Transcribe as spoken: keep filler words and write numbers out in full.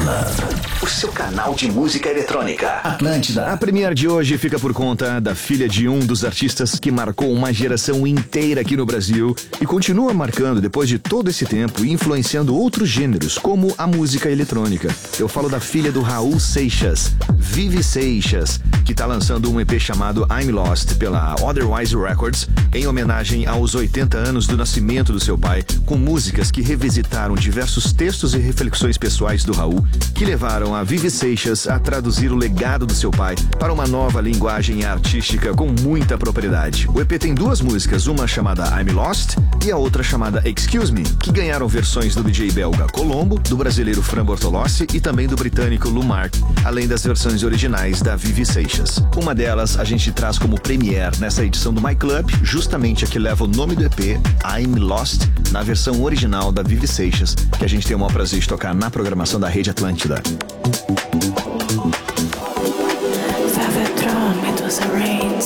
Club, o seu canal de música eletrônica. Atlântida. A premiere de hoje fica por conta da filha de um dos artistas que marcou uma geração inteira aqui no Brasil e continua marcando depois de todo esse tempo e influenciando outros gêneros, como a música eletrônica. Eu falo da filha do Raul Seixas, Vivi Seixas, que está lançando um E P chamado I'm Lost pela Otherwise Records, em homenagem aos oitenta anos do nascimento do seu pai, com músicas que revisitaram diversos textos e reflexões pessoais do Raul, que levaram a Vivi Seixas a traduzir o legado do seu pai para uma nova linguagem artística com muita propriedade. O E P tem duas músicas, uma chamada I'm Lost e a outra chamada Excuse Me, que ganharam versões do D J belga Colombo, do brasileiro Fran Bortolossi e também do britânico Lumar, além das versões originais da Vivi Seixas. Uma delas a gente traz como premiere nessa edição do My Club, justamente a que leva o nome do E P, I'm Lost, na versão original da Vivi Seixas, que a gente tem o maior prazer de tocar na programação da Rede Atlântida. Savitron, Medusa Reigns.